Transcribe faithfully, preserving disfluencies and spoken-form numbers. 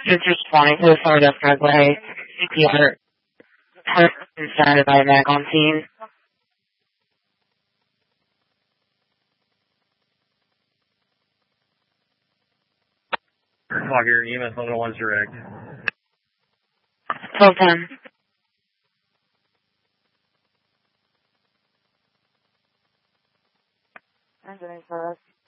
It's just flying to the Stardust Dragway. C P R has been started by a medic on scene. Clock here, E M S level one's direct. twelve ten. Engine for us.